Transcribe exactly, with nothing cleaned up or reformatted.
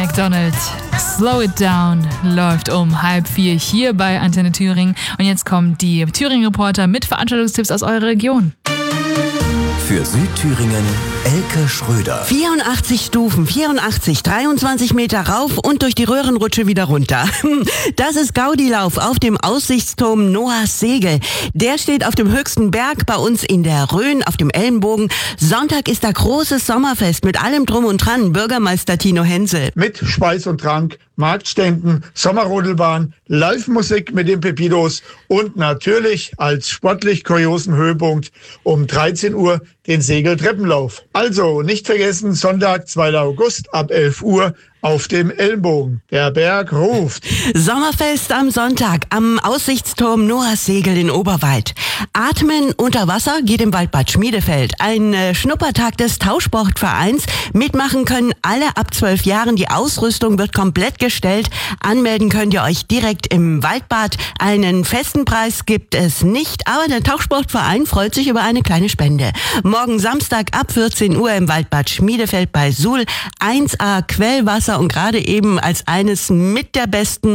McDonald. Slow It Down läuft um halb vier hier bei Antenne Thüringen. Und jetzt kommen die Thüringen-Reporter mit Veranstaltungstipps aus eurer Region. Für Südthüringen Elke Schröder. vierundachtzig Stufen, vierundachtzig, dreiundzwanzig Meter rauf und durch die Röhrenrutsche wieder runter. Das ist Gaudilauf auf dem Aussichtsturm Noahs Segel. Der steht auf dem höchsten Berg bei uns in der Rhön auf dem Ellenbogen. Sonntag ist da großes Sommerfest mit allem Drum und Dran. Bürgermeister Tino Hensel. Mit Speis und Trank, Marktständen, Sommerrodelbahn, Live-Musik mit den Pepidos und natürlich als sportlich kuriosen Höhepunkt um dreizehn Uhr den Segeltreppenlauf. Also nicht vergessen, Sonntag, zweiter August ab elf Uhr auf dem Ellenbogen. Der Berg ruft. Sommerfest am Sonntag am Aussichtsturm Noahs Segel in Oberwald. Atmen unter Wasser geht im Waldbad Schmiedefeld. Ein äh, Schnuppertag des Tauchsportvereins. Mitmachen können alle ab zwölf Jahren. Die Ausrüstung wird komplett gestellt. Anmelden könnt ihr euch direkt im Waldbad. Einen festen Preis gibt es nicht, aber der Tauchsportverein freut sich über eine kleine Spende. Morgen Samstag ab vierzehn Uhr im Waldbad Schmiedefeld bei Suhl. eins A Quellwasser und gerade eben als eines mit der besten